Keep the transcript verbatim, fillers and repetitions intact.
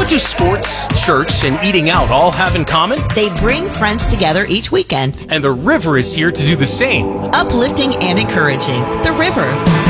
What do sports, church, and eating out all have in common? They bring friends together each weekend. And the river is here to do the same. Uplifting and encouraging. The River.